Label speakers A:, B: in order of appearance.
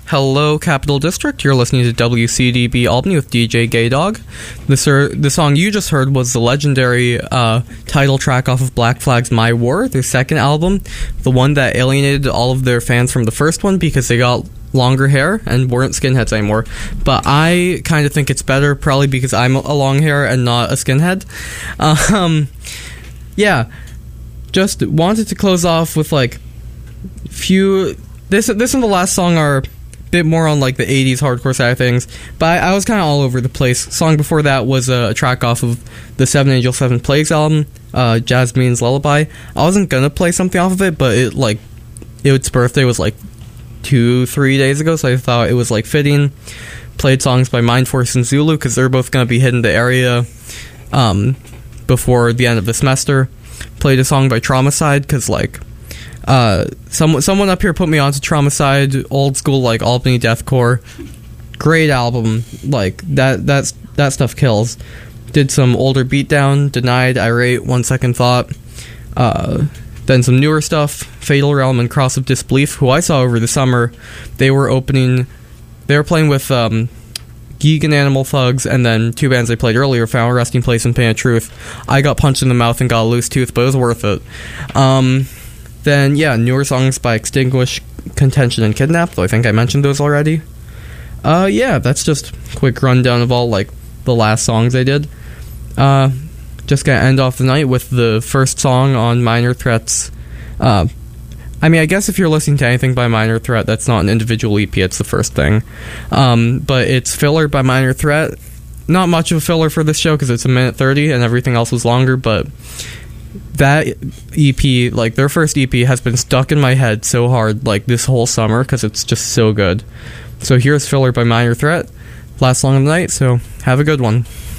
A: Hello, Capital District. You're listening to WCDB Albany with DJ Gaydog. The song you just heard was the legendary title track off of Black Flag's My War, their second album, the one that alienated all of their fans from the first one because they got longer hair and weren't skinheads anymore. But I kind of think it's better, probably because I'm a long hair and not a skinhead. Yeah, just wanted to close off with like few. This and the last song are a bit more on like the 80s hardcore side of things, but I was kind of all over the place. Song before that was a track off of the Seven Angels Seven Plagues album, Jasmine's Lullaby. I wasn't gonna play something off of it, but its birthday was like 2-3 days ago, so I thought it was like fitting. Played songs by Mind Force and Zulu because they're both gonna be hitting the area before the end of the semester. Played a song by Traumacide because like someone up here put me onto Traumacide, old school like Albany deathcore. Great album, like that stuff kills. Did some older Beatdown, Denied, Irate, One Second Thought. Then some newer stuff, Fatal Realm and Cross of Disbelief, who I saw over the summer. They were playing with Geek and Animal Thugs, and then two bands they played earlier, Final Resting Place and Pain of Truth. I got punched in the mouth and got a loose tooth, but it was worth it. Then, yeah, newer songs by Extinguish, Contention, and Kidnap, though I think I mentioned those already. Yeah, that's just a quick rundown of all, like, the last songs I did. Just gonna end off the night with the first song on Minor Threat's... I mean, I guess if you're listening to anything by Minor Threat, that's not an individual EP, it's the first thing. But it's Filler by Minor Threat. Not much of a filler for this show, because it's 1:30, and everything else was longer, but that EP, like, their first EP has been stuck in my head so hard, like, this whole summer, because it's just so good. So here's Filler by Minor Threat, last song of the night, so have a good one.